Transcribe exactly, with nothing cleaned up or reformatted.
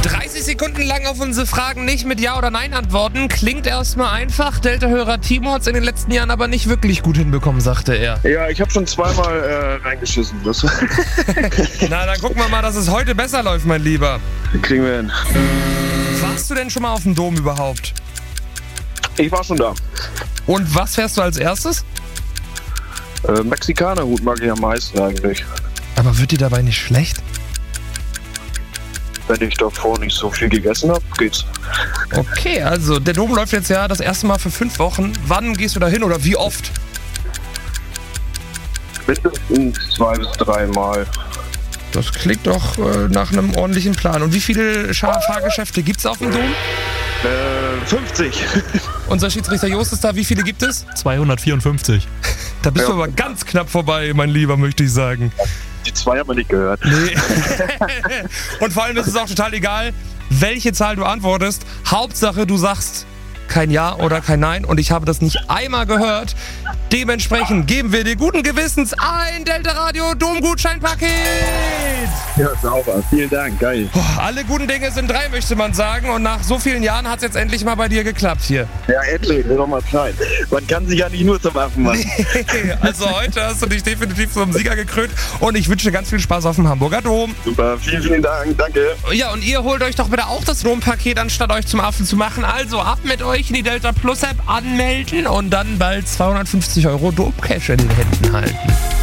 dreißig Sekunden lang auf unsere Fragen nicht mit Ja oder Nein antworten. Klingt erstmal einfach. Delta-Hörer Timo hat es in den letzten Jahren aber nicht wirklich gut hinbekommen, sagte er. Ja, ich habe schon zweimal äh, reingeschissen. Das Na, dann gucken wir mal, dass es heute besser läuft, mein Lieber. kriegen wir hin. Warst du denn schon mal auf dem Dom überhaupt? Ich war schon da. Und was fährst du als erstes? Äh, Mexikanerhut mag ich am meisten eigentlich. Aber wird dir dabei nicht schlecht? Wenn ich davor nicht so viel gegessen habe, geht's. Okay, also der Dom läuft jetzt ja das erste Mal für fünf Wochen. Wann gehst du da hin oder wie oft? Mindestens zwei bis dreimal. Das klingt doch äh, nach einem ordentlichen Plan. Und wie viele Scha- Fahrgeschäfte gibt es auf dem Dom? Äh, fünfzig. Unser Schiedsrichter Jost ist da. Wie viele gibt es? zweihundertvierundfünfzig. Da bist Ja. du aber ganz knapp vorbei, mein Lieber, möchte ich sagen. Die zwei haben wir nicht gehört. Nee. Und vor allem ist es auch total egal, welche Zahl du antwortest. Hauptsache, du sagst kein Ja oder kein Nein. Und ich habe das nicht einmal gehört. Dementsprechend geben wir dir guten Gewissens ein Delta Radio Domgutscheinpaket. Ja, sauber. Vielen Dank. Geil. Boah, alle guten Dinge sind drei, möchte man sagen. Und nach so vielen Jahren hat es jetzt endlich mal bei dir geklappt hier. Ja, endlich. Wird doch mal Zeit. Man kann sich ja nicht nur zum Affen machen. Also heute hast du dich definitiv zum Sieger gekrönt. Und ich wünsche dir ganz viel Spaß auf dem Hamburger Dom. Super. Vielen, vielen Dank. Danke. Ja, und ihr holt euch doch bitte auch das Dom-Paket, anstatt euch zum Affen zu machen. Also ab mit euch in die Delta Plus App anmelden und dann bald zweihundertfünfzig Euro Dom-Cash in den Händen halten.